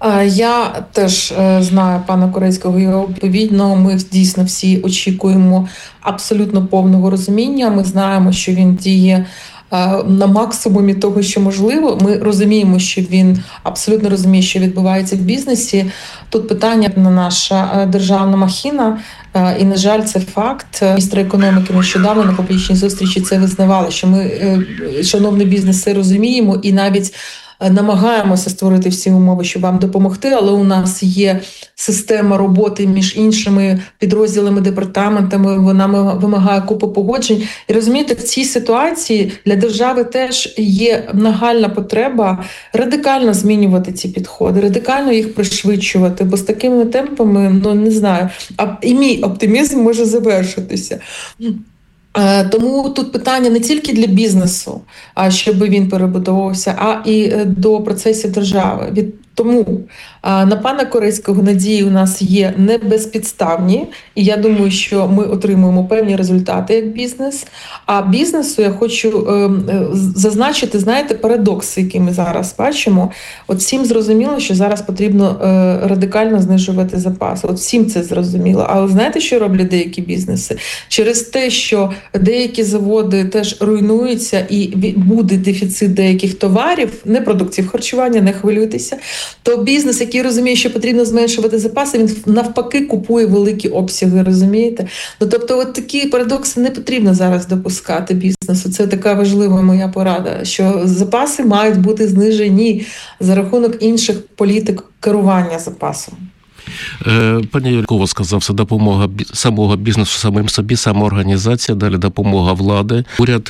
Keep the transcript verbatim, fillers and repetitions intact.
Я теж знаю пана Корецького, і відповідно ми дійсно всі очікуємо абсолютно повного розуміння. Ми знаємо, що він діє на максимумі того, що можливо. Ми розуміємо, що він абсолютно розуміє, що відбувається в бізнесі. Тут питання на наша державна махіна, і, на жаль, це факт. Міністр економіки нещодавно на публічній зустрічі це визнавали, що ми, шановний бізнес, це розуміємо і навіть намагаємося створити всі умови, щоб вам допомогти, але у нас є система роботи між іншими підрозділами, департаментами, вона вимагає купу погоджень. І розумієте, в цій ситуації для держави теж є нагальна потреба радикально змінювати ці підходи, радикально їх пришвидшувати, бо з такими темпами, ну не знаю, і мій оптимізм може завершитися. Тому тут питання не тільки для бізнесу, щоб він перебудовувався, а і до процесів держави. Від Тому на пана Корецького надії у нас є не безпідставні, і я думаю, що ми отримуємо певні результати як бізнес. А бізнесу я хочу е, зазначити, знаєте, парадокси, які ми зараз бачимо. От всім зрозуміло, що зараз потрібно е, радикально знижувати запаси. От всім це зрозуміло. Але знаєте, що роблять деякі бізнеси? Через те, що деякі заводи теж руйнуються і буде дефіцит деяких товарів, не продуктів харчування, не хвилюйтеся, то бізнес, який розуміє, що потрібно зменшувати запаси, він навпаки купує великі обсяги, розумієте? Ну, тобто от такі парадокси не потрібно зараз допускати бізнесу. Це така важлива моя порада, що запаси мають бути знижені за рахунок інших політик керування запасом. Пані Юркова сказав, це допомога самого бізнесу самим собі, самоорганізація, далі допомога влади. Уряд